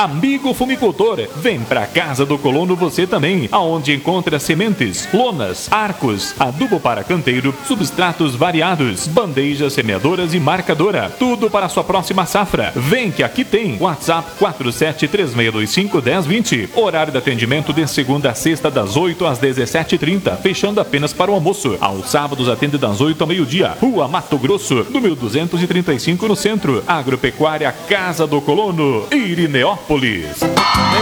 Amigo fumicultor, vem pra Casa do Colono você também, aonde encontra sementes, lonas, arcos, adubo para canteiro, substratos variados, bandejas semeadoras e marcadora, tudo para a sua próxima safra. Vem que aqui tem. WhatsApp 4736251020. Horário de atendimento de segunda a sexta das 8 às 17h30, fechando apenas para o almoço. Aos sábados atende das 8 ao meio-dia. Rua Mato Grosso, número 235 no centro. Agropecuária Casa do Colono, Irineópolis.